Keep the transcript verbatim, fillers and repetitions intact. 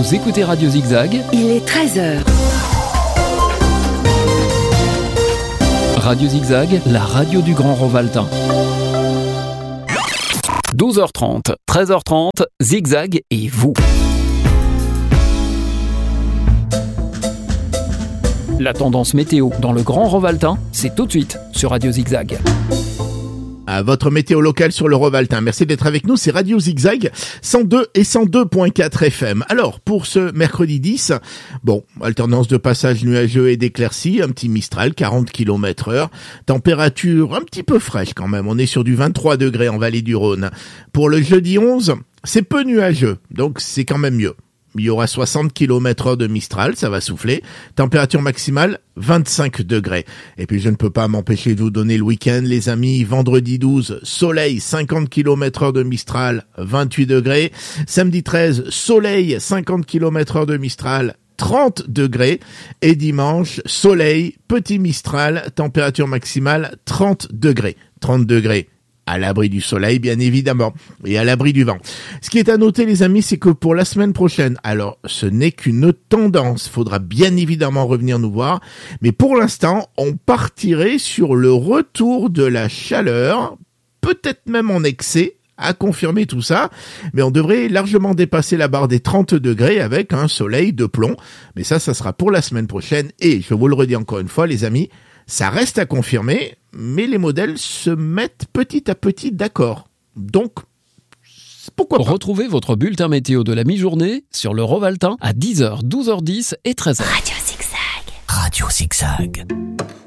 Vous écoutez Radio Zigzag. Il est treize heures. Radio Zigzag, la radio du Grand Rovaltain. douze heures trente, treize heures trente, Zigzag et vous. La tendance météo dans le Grand Rovaltain, c'est tout de suite sur Radio Zigzag. À votre météo locale sur le Rovaltain. Merci d'être avec nous, c'est Radio Zigzag cent deux et cent deux virgule quatre F M. Alors, pour ce mercredi dix, bon, alternance de passage nuageux et d'éclaircies, un petit Mistral, quarante kilomètres heure, température un petit peu fraîche quand même, on est sur du vingt-trois degrés en vallée du Rhône. Pour le jeudi onze, c'est peu nuageux, donc c'est quand même mieux. Il y aura soixante kilomètres heure de Mistral, ça va souffler. Température maximale, vingt-cinq degrés. Et puis je ne peux pas m'empêcher de vous donner le week-end, les amis. Vendredi douze, soleil, cinquante kilomètres heure de Mistral, vingt-huit degrés. Samedi treize, soleil, cinquante kilomètres heure de Mistral, trente degrés. Et dimanche, soleil, petit Mistral, température maximale, trente degrés. trente degrés. À l'abri du soleil, bien évidemment, et à l'abri du vent. Ce qui est à noter, les amis, c'est que pour la semaine prochaine, alors ce n'est qu'une tendance, faudra bien évidemment revenir nous voir, mais pour l'instant, on partirait sur le retour de la chaleur, peut-être même en excès, à confirmer tout ça, mais on devrait largement dépasser la barre des trente degrés avec un soleil de plomb, mais ça, ça sera pour la semaine prochaine, et je vous le redis encore une fois, les amis, ça reste à confirmer, mais les modèles se mettent petit à petit d'accord. Donc, pourquoi pas. Retrouvez votre bulletin météo de la mi-journée sur le Rovaltain à dix heures, douze heures dix et treize heures. Radio Zigzag. Radio Zigzag.